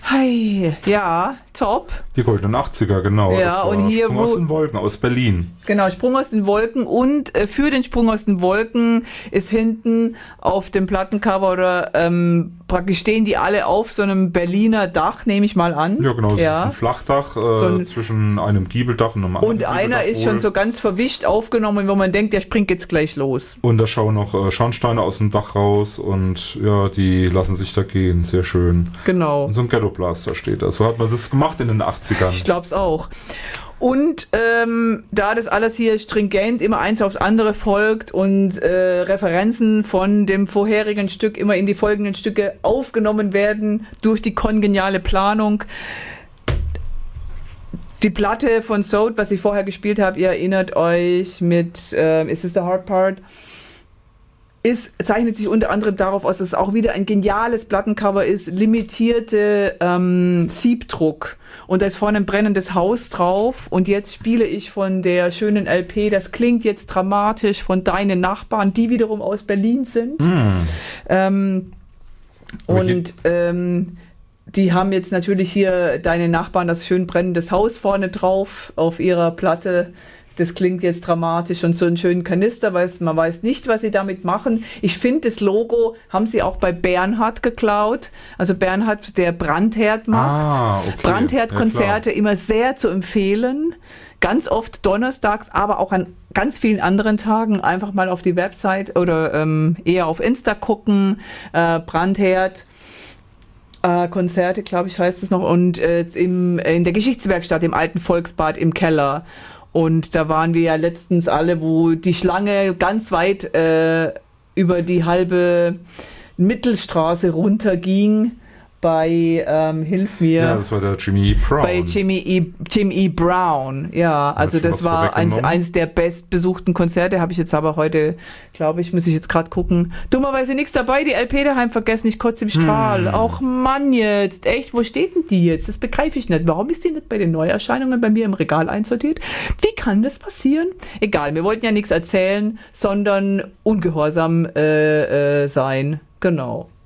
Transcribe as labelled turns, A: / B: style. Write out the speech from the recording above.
A: Hi, ja, top.
B: Die goldenen 80er, genau.
A: Ja,
B: das war
A: und hier,
B: Sprung aus den Wolken, aus Berlin.
A: Genau, Sprung aus den Wolken, und für den Sprung aus den Wolken ist hinten auf dem Plattencover oder praktisch stehen die alle auf so einem Berliner Dach, nehme ich mal an.
B: Ja, genau, es ist ein Flachdach zwischen einem Giebeldach und einem anderen.
A: Und einer ist schon so ganz verwischt aufgenommen, wo man denkt, der springt jetzt gleich los.
B: Und da schauen noch Schornsteine aus dem Dach raus und ja, die lassen sich da gehen, sehr schön.
A: Genau.
B: Und so ein Ghetto-Blaster steht da. So hat man das gemacht in den 80ern.
A: Ich glaub's auch. Und da das alles hier stringent immer eins aufs andere folgt und Referenzen von dem vorherigen Stück immer in die folgenden Stücke aufgenommen werden durch die kongeniale Planung. Die Platte von Sode, was ich vorher gespielt habe, ihr erinnert euch mit Is This the Hard Part? Zeichnet sich unter anderem darauf aus, dass es auch wieder ein geniales Plattencover ist, limitierte Siebdruck. Und da ist vorne ein brennendes Haus drauf. Und jetzt spiele ich von der schönen LP, das klingt jetzt dramatisch, von Deinen Nachbarn, die wiederum aus Berlin sind. Die haben jetzt natürlich hier Deine Nachbarn, das schön brennendes Haus vorne drauf auf ihrer Platte. Das klingt jetzt dramatisch und so einen schönen Kanister, weil man weiß nicht, was sie damit machen. Ich finde, das Logo haben sie auch bei Bernhard geklaut. Also Bernhard, der Brandherd macht.
B: Okay.
A: Brandherd-Konzerte immer sehr zu empfehlen. Ganz oft donnerstags, aber auch an ganz vielen anderen Tagen einfach mal auf die Website oder eher auf Insta gucken. Brandherd. Konzerte, glaube ich, heißt es noch. Und in der Geschichtswerkstatt im alten Volksbad im Keller. Und da waren wir ja letztens alle, wo die Schlange ganz weit über die halbe Mittelstraße runterging bei, hilf mir.
B: Ja, das war der Jimmy E. Brown.
A: Bei Jim E. Brown, ja. Also das war eins der bestbesuchten Konzerte, habe ich jetzt aber heute, glaube ich, muss ich jetzt gerade gucken. Dummerweise nichts dabei, die LP daheim vergessen, ich kotze im Strahl. Ach Mann jetzt, echt, wo steht denn die jetzt? Das begreife ich nicht. Warum ist die nicht bei den Neuerscheinungen bei mir im Regal einsortiert? Wie kann das passieren? Egal, wir wollten ja nichts erzählen, sondern ungehorsam sein. Genau.